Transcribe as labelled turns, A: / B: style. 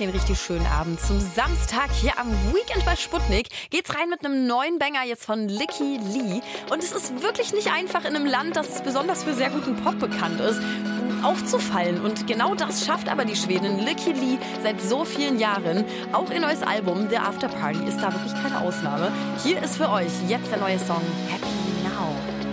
A: dir einen richtig schönen Abend. Zum Samstag hier am Weekend bei Sputnik geht's rein mit einem neuen Banger jetzt von Lykke Li. Und es ist wirklich nicht einfach in einem Land, das besonders für sehr guten Pop bekannt ist, aufzufallen. Und genau das schafft aber die Schwedin Lykke Li seit so vielen Jahren. Auch ihr neues Album The After Party ist da wirklich keine Ausnahme. Hier ist für euch jetzt der neue Song Happy Now.